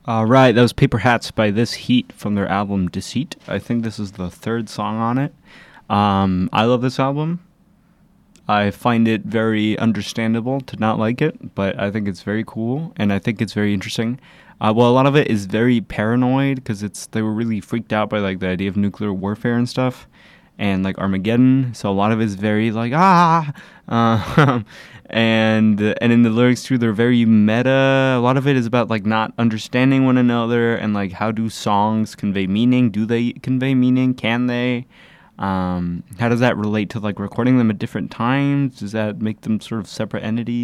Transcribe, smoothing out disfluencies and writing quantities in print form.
Right, that was Paper Hats by This Heat from their album Deceit. I think this is the third song on it. I love this album. I find it very understandable to not like it, but I think it's very cool and I think it's very interesting. Well, a lot of it is very paranoid because they were really freaked out by like the idea of nuclear warfare and stuff, and like Armageddon. So a lot of it is very like and in the lyrics too, they're very meta. A lot of it is about like not understanding one another and like how do songs convey meaning? Do they convey meaning? Can they? How does that relate to like recording them at different times? Does that make them sort of separate entities?